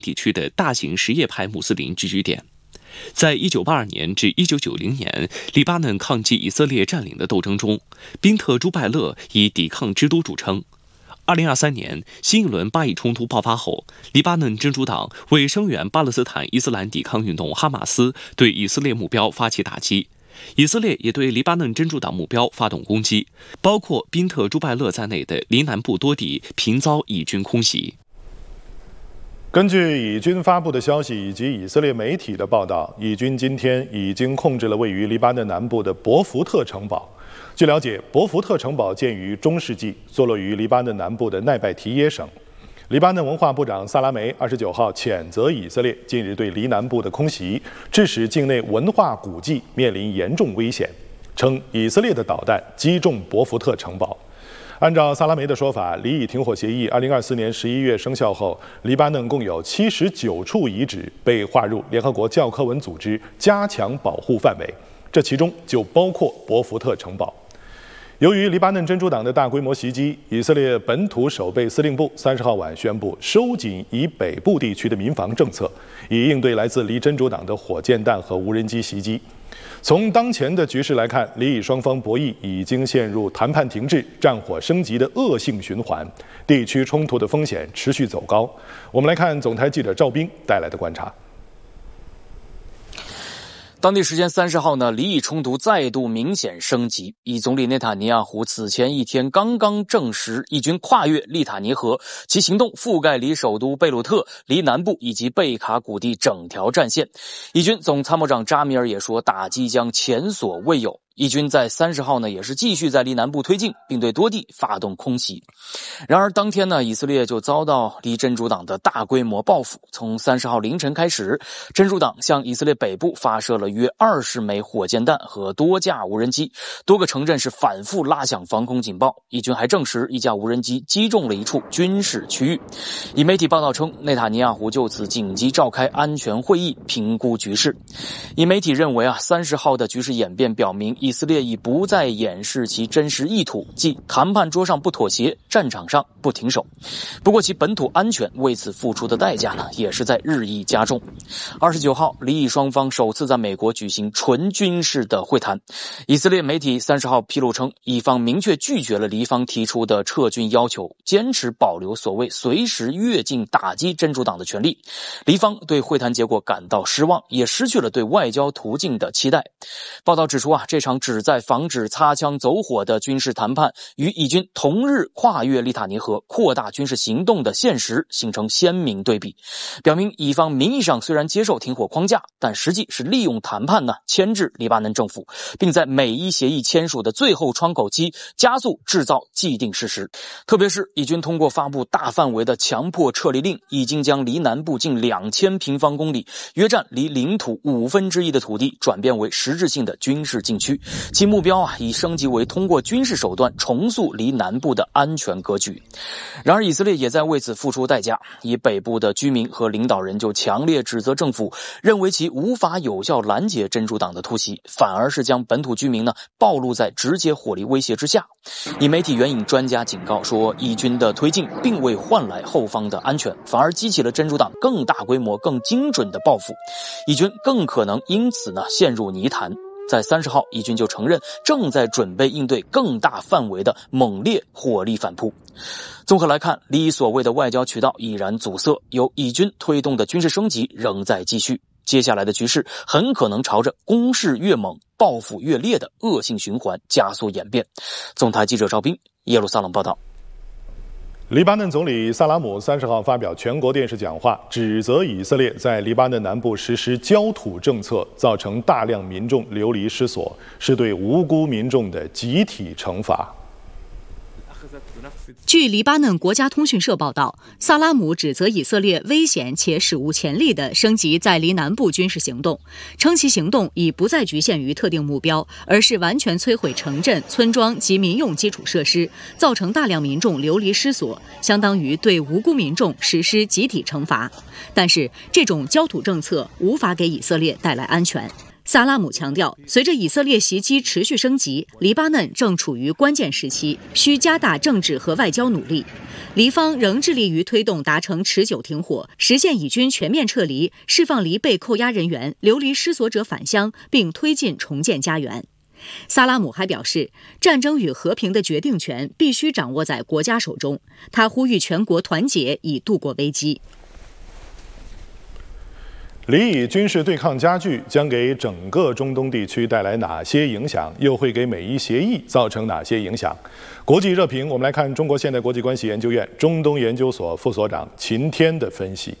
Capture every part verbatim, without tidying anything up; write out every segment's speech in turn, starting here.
地区的大型什叶派穆斯林聚居点。在一九八二年至一九九零年黎巴嫩抗击以色列占领的斗争中，宾特朱拜勒以抵抗之都著称。二零二三年，新一轮巴以冲突爆发后，黎巴嫩真主党为声援巴勒斯坦伊斯兰抵抗运动哈马斯对以色列目标发起打击，以色列也对黎巴嫩真主党目标发动攻击，包括宾特朱拜勒在内的黎南部多地频遭以军空袭。 根据以军发布的消息以及以色列媒体的报道，以军今天已经控制了位于黎巴嫩南部的博福特城堡。据了解，博福特城堡建于中世纪，坐落于黎巴嫩南部的奈拜提耶省。黎巴嫩文化部长萨拉梅二十九号谴责以色列近日对黎南部的空袭，致使境内文化古迹面临严重危险，称以色列的导弹击中博福特城堡。按照萨拉梅的说法，黎以停火协议二零二四年十一月生效后，黎巴嫩共有七十九处遗址被划入联合国教科文组织加强保护范围，这其中就包括博福特城堡。由于黎巴嫩真主党的大规模袭击，以色列本土守备司令部三十号晚宣布收紧以北部地区的民防政策，以应对来自黎真主党的火箭弹和无人机袭击。从当前的局势来看，黎以双方博弈已经陷入谈判停滞、战火升级的恶性循环，地区冲突的风险持续走高。我们来看总台记者赵斌带来的观察。 当地时间三十号呢，黎以冲突再度明显升级。以总理内塔尼亚胡此前一天刚刚证实，以军跨越利塔尼河，其行动覆盖黎首都贝鲁特、黎南部以及贝卡谷地整条战线。以军总参谋长扎米尔也说，打击将前所未有。以军在三十号呢，也是继续在黎南部推进，并对多地发动空袭。然而当天呢，以色列就遭到黎真主党的大规模报复。从三十号凌晨开始，真主党向以色列北部发射了约二十枚火箭弹和多架无人机，多个城镇是反复拉响防空警报。以军还证实，一架无人机击中了一处军事区域。以媒体报道称，内塔尼亚胡就此紧急召开安全会议，评估局势。以媒体认为啊，三十号的局势演变表明，以色列已不再掩饰其真实意图，即谈判桌上不妥协，战场上不停手。不过其本土安全为此付出的代价呢，也是在日益加重。二十九号，黎以双方首次在美国举行纯军事的会谈。以色列媒体三十号披露称，以方明确拒绝了黎方提出的撤军要求，坚持保留所谓随时越境打击真主党的权利。黎方对会谈结果感到失望，也失去了对外交途径的期待。报道指出啊，这场旨在防止擦枪走火的军事谈判与以军同日跨越利塔尼河、扩大军事行动的现实形成鲜明对比，表明以方名义上虽然接受停火框架，但实际是利用谈判呢牵制黎巴嫩政府，并在美伊协议签署的最后窗口期加速制造既定事实。特别是以军通过发布大范围的强迫撤离令，已经将黎南部近两千平方公里，约占黎领土五分之一的土地转变为实质性的军事禁区，其目标啊已升级为通过军事手段重塑黎南部的安全格局。然而以色列也在为此付出代价，以北部的居民和领导人就强烈指责政府，认为其无法有效拦截真主党的突袭，反而是将本土居民呢暴露在直接火力威胁之下。以媒体援引专家警告说，以军的推进并未换来后方的安全，反而激起了真主党更大规模、更精准的报复，以军更可能因此呢陷入泥潭。在三十号，以军就承认正在准备应对更大范围的猛烈火力反扑。综合来看，黎以所谓的外交渠道已然阻塞，由以军推动的军事升级仍在继续。接下来的局势很可能朝着攻势越猛、报复越烈的恶性循环加速演变。总台记者赵斌，耶路撒冷报道。 黎巴嫩总理萨拉姆三十号发表全国电视讲话，指责以色列在黎巴嫩南部实施焦土政策，造成大量民众流离失所，是对无辜民众的集体惩罚。 据黎巴嫩国家通讯社报道，萨拉姆指责以色列危险且史无前例地升级在黎南部军事行动，称其行动已不再局限于特定目标，而是完全摧毁城镇、村庄及民用基础设施，造成大量民众流离失所，相当于对无辜民众实施集体惩罚。但是，这种焦土政策无法给以色列带来安全。 萨拉姆强调，随着以色列袭击持续升级，黎巴嫩正处于关键时期，需加大政治和外交努力。黎方仍致力于推动达成持久停火，实现以军全面撤离，释放离被扣押人员，流离失所者返乡，并推进重建家园。萨拉姆还表示，战争与和平的决定权必须掌握在国家手中。他呼吁全国团结，以度过危机。 黎以军事对抗加剧，将给整个中东地区带来哪些影响？又会给美伊协议造成哪些影响？国际热评，我们来看中国现代国际关系研究院中东研究所副所长秦天的分析。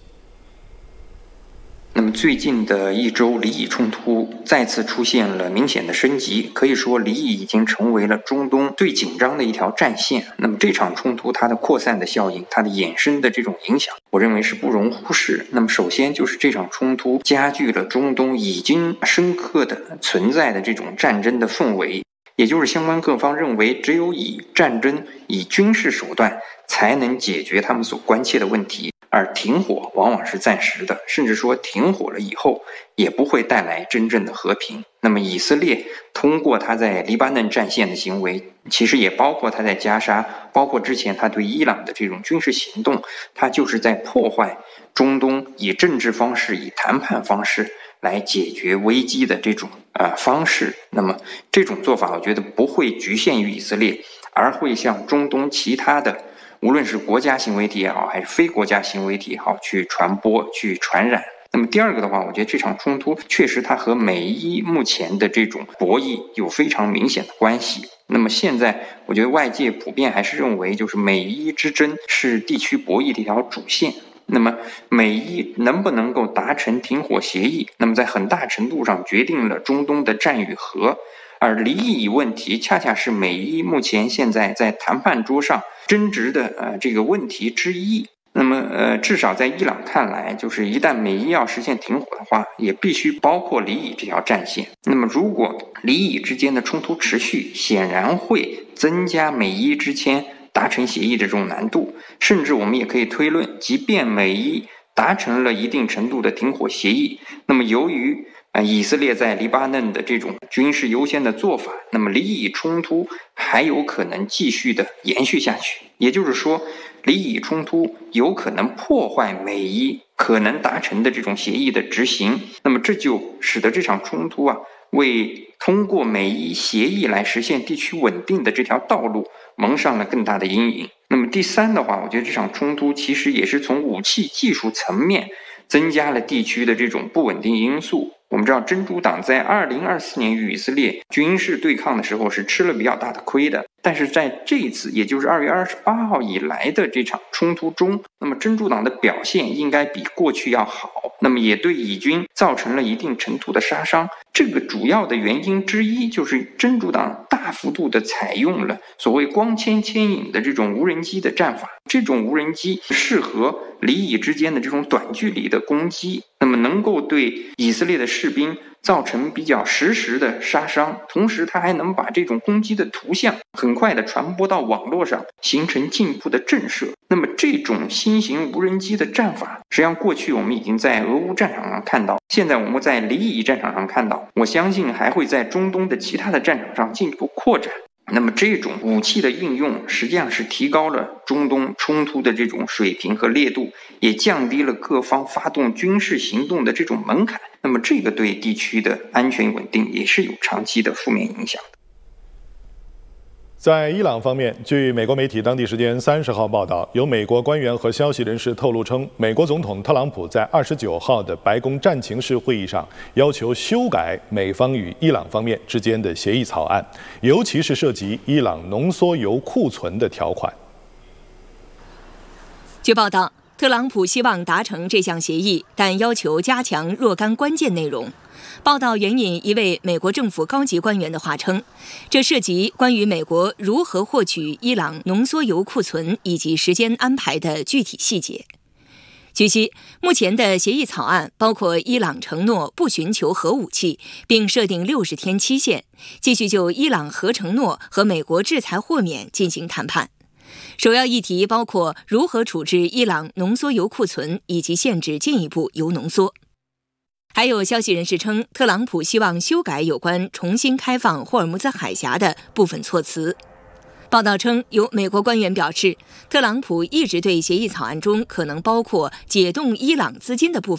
那么最近的一周，黎以冲突再次出现了明显的升级，可以说黎以已经成为了中东最紧张的一条战线。那么这场冲突它的扩散的效应，它的衍生的这种影响，我认为是不容忽视。那么首先就是这场冲突加剧了中东已经深刻的存在的这种战争的氛围，也就是相关各方认为只有以战争、以军事手段才能解决他们所关切的问题。而停火往往是暂时的，甚至说停火了以后也不会带来真正的和平。那么以色列通过他在黎巴嫩战线的行为，其实也包括他在加沙，包括之前他对伊朗的这种军事行动，他就是在破坏中东以政治方式、以谈判方式来解决危机的这种呃方式。那么这种做法我觉得不会局限于以色列，而会向中东其他的无论是国家行为体也好，还是非国家行为体也好，去传播、去传染。那么第二个的话，我觉得这场冲突确实它和美伊目前的这种博弈有非常明显的关系。那么现在我觉得外界普遍还是认为，就是美伊之争是地区博弈的一条主线。那么美伊能不能够达成停火协议，那么在很大程度上决定了中东的战与和。而黎以问题恰恰是美伊目前现在在谈判桌上争执的呃这个问题之一。那么呃至少在伊朗看来，就是一旦美伊要实现停火的话，也必须包括黎以这条战线。那么如果黎以之间的冲突持续，显然会增加美伊之间达成协议的这种难度。甚至我们也可以推论，即便美伊达成了一定程度的停火协议，那么由于啊，以色列在黎巴嫩的这种军事优先的做法，那么黎以冲突还有可能继续的延续下去。也就是说，黎以冲突有可能破坏美伊可能达成的这种协议的执行。那么这就使得这场冲突啊，为通过美伊协议来实现地区稳定的这条道路蒙上了更大的阴影。那么第三的话，我觉得这场冲突其实也是从武器技术层面增加了地区的这种不稳定因素。我们知道真主党在二零二四年与以色列军事对抗的时候是吃了比较大的亏的，但是在这一次也就是二月二十八号以来的这场冲突中，那么真主党的表现应该比过去要好，那么也对以军造成了一定程度的杀伤。这个主要的原因之一就是真主党大幅度的采用了所谓光纤牵引的这种无人机的战法，这种无人机适合黎以之间的这种短距离的攻击，那么能够对以色列的士兵造成比较实时的杀伤，同时它还能把这种攻击的图像很快的传播到网络上，形成进一步的震慑。那么这种新型无人机的战法，实际上过去我们已经在俄乌战场上看到，现在我们在黎以战场上看到，我相信还会在中东的其他的战场上进一步扩展。那么这种武器的运用实际上是提高了中东冲突的这种水平和烈度，也降低了各方发动军事行动的这种门槛。那么这个对地区的安全稳定也是有长期的负面影响的。 在伊朗方面，据美国媒体当地时间三十号报道，有美国官员和消息人士透露称，美国总统特朗普在二十九号的白宫战情室会议上要求修改美方与伊朗方面之间的协议草案，尤其是涉及伊朗浓缩铀库存的条款。 据报道，特朗普希望达成这项协议，但要求加强若干关键内容。报道援引一位美国政府高级官员的话称，这涉及关于美国如何获取伊朗浓缩铀库存以及时间安排的具体细节。据悉，目前的协议草案包括伊朗承诺不寻求核武器，并设定六十天期限，继续就伊朗核承诺和美国制裁豁免进行谈判。首要议题包括如何处置伊朗浓缩铀库存以及限制进一步铀浓缩。 还有消息人士称，特朗普希望修改有关重新开放霍尔木兹海峡的部分措辞。报道称，有美国官员表示，特朗普一直对协议草案中可能包括解冻伊朗资金的部分